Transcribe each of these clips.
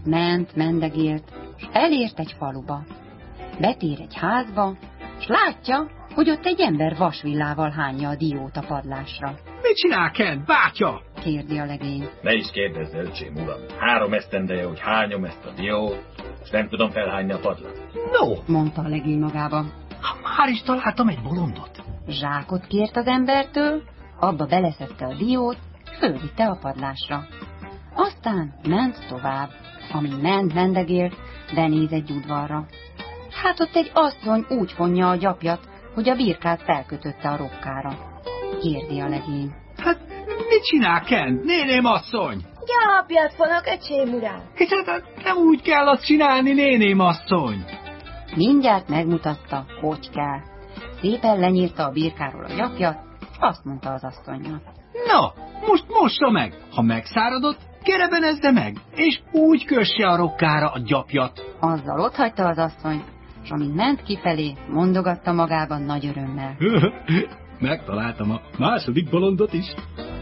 mendegélt, és elért egy faluba. Betér egy házba, és látja, hogy ott egy ember vasvillával hányja a diót a padlásra. Mit csinál Kent, bátya? Kérdi a legény. Ne is kérdezz, öcsém uram. 3 esztendeje, hogy hányom ezt a diót, és nem tudom felhányni a padlát. No, mondta a legény magában. Már is találtam egy bolondot. Zsákot kért az embertől, abba beleszedte a diót, fölvitte a padlásra. Aztán ment tovább. Amíg mendegélt, benéz egy udvarra. Hát ott egy asszony úgy fonja a gyapjat, hogy a birkát felkötötte a rokkára. Kérdi a legény. Hát mit csinál Kent, néném asszony? Gyapjat fonak, öcsém uram. Hát nem úgy kell azt csinálni, néném asszony. Mindjárt megmutatta, hogy kell. Szépen lenyírta a birkáról a gyapjat, és azt mondta az asszonynak. Na, most mossa meg. Ha megszáradott, kerebenezze meg, és úgy kösse a rokkára a gyapjat. Azzal otthagyta az asszony, és amint ment kifelé, mondogatta magában nagy örömmel. Megtaláltam a második bolondot is.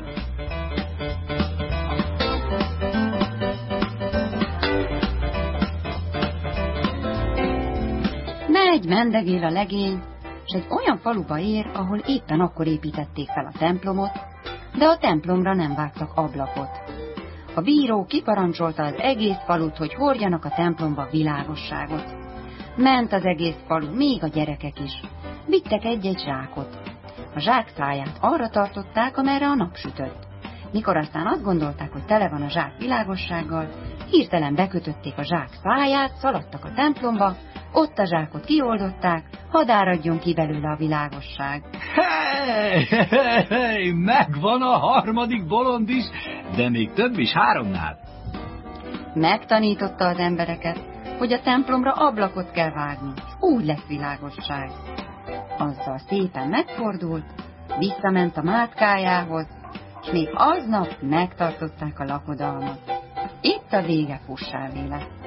Mendegél a legény, és egy olyan faluba ér, ahol éppen akkor építették fel a templomot, de a templomra nem vágtak ablakot. A bíró kiparancsolta az egész falut, hogy hordjanak a templomba világosságot. Ment az egész falu, még a gyerekek is. Vittek egy-egy zsákot. A zsák száját arra tartották, amerre a nap sütött. Mikor aztán azt gondolták, hogy tele van a zsák világossággal, hirtelen bekötötték a zsák száját, szaladtak a templomba, ott a zsákot kioldották, hadd áradjon ki belőle a világosság. Hey, megvan a harmadik bolond is, de még több is 3-nál. Megtanította az embereket, hogy a templomra ablakot kell vágni, úgy lesz világosság. Azzal szépen megfordult, visszament a mátkájához, és még aznap megtartották a lakodalmat. Itt a vége Fussárvének.